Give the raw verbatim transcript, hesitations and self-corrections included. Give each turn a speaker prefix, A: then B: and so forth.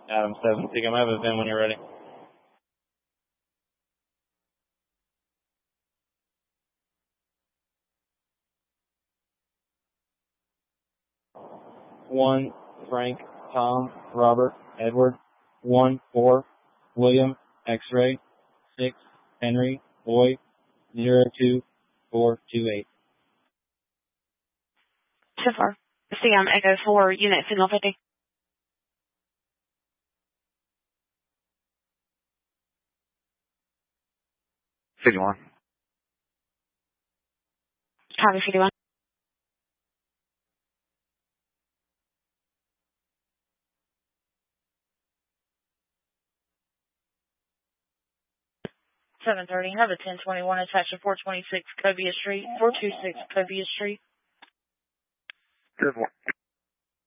A: Adam seven, T C A M, have a VIN when you're ready. One, Frank, Tom, Robert, Edward. One, four, William, X-ray. Six, Henry, Boy. Zero, two, four, two, eight.
B: So far, C M Echo four, unit signal fifty.
C: fifty-one.
B: Copy fifty-one.
D: seven thirty, have a ten twenty-one attached to four twenty-six Cobia Street, four two six Cobia Street.
C: Good one.